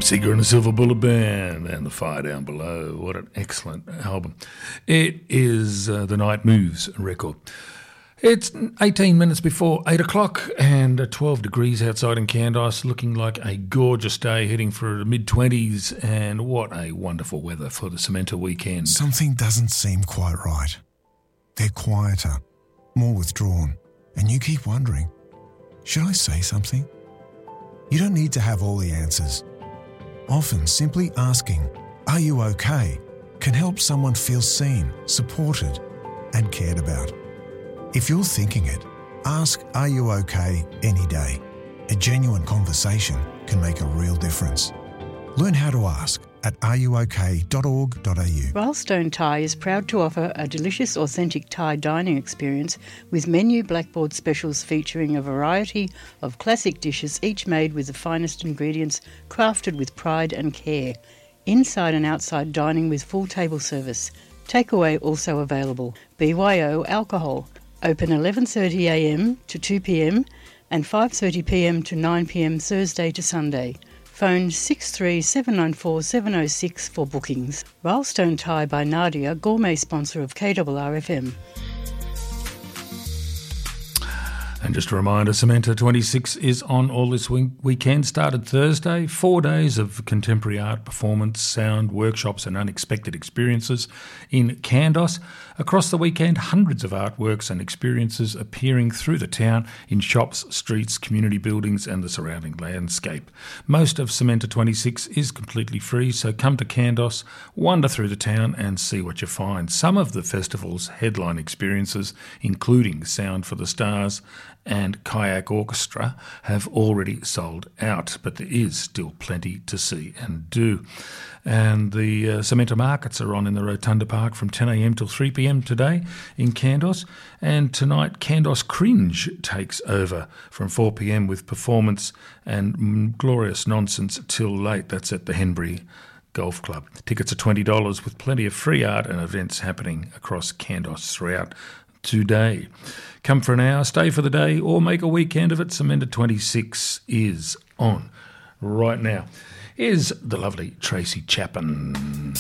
Bob Seger and the Silver Bullet Band and The Fire Down Below. What an excellent album. It is The Night Moves record. It's 18 minutes before 8 o'clock and 12 degrees outside in Candos, looking like a gorgeous day, heading for the mid-20s, and what a wonderful weather for the Cementa weekend. Something doesn't seem quite right. They're quieter, more withdrawn, and you keep wondering, should I say something? You don't need to have all the answers. Often simply asking, "Are you okay?" can help someone feel seen, supported, and cared about. If you're thinking it, ask, "Are you okay?" any day. A genuine conversation can make a real difference. Learn how to ask at areyouok.org.au. Wildstone Thai is proud to offer a delicious, authentic Thai dining experience with menu blackboard specials featuring a variety of classic dishes, each made with the finest ingredients, crafted with pride and care. Inside and outside dining with full table service. Takeaway also available. BYO alcohol. Open 11:30am to 2pm and 5:30pm to 9pm Thursday to Sunday. Phone 63794 706 for bookings. Wildstone Thai by Nadia, gourmet sponsor of KRRFM. And just a reminder, Cementa 26 is on all this weekend. Started Thursday, 4 days of contemporary art performance, sound, workshops and unexpected experiences in Candos. Across the weekend, hundreds of artworks and experiences appearing through the town in shops, streets, community buildings and the surrounding landscape. Most of Cementa 26 is completely free, so come to Candos, wander through the town and see what you find. Some of the festival's headline experiences, including Sound for the Stars and Kayak Orchestra, have already sold out, but there is still plenty to see and do. And the Cementa markets are on in the Rotunda Park from 10am till 3pm today in Candos. And tonight, Candos Cringe takes over from 4pm with performance and glorious nonsense till late. That's at the Henbury Golf Club. Tickets are $20 with plenty of free art and events happening across Candos throughout today. Come for an hour, stay for the day, or make a weekend of it. Cementa 26 is on right now. Here's the lovely Tracy Chapman.